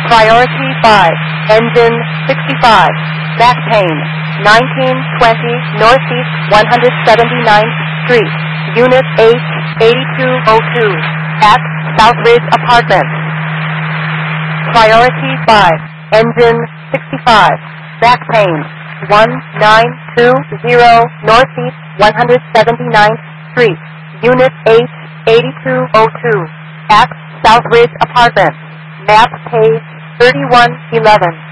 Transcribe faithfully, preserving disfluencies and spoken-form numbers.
Priority five, engine sixty-five, back pain, nineteen twenty Northeast one hundred seventy-ninth Street, Unit H eighty-two oh two, at Southridge Apartments. Priority five, engine sixty-five, back pain, nineteen twenty Northeast one hundred seventy-ninth Street, Unit H eighty-two oh two, at Southridge Apartments. Map page thirty-one eleven.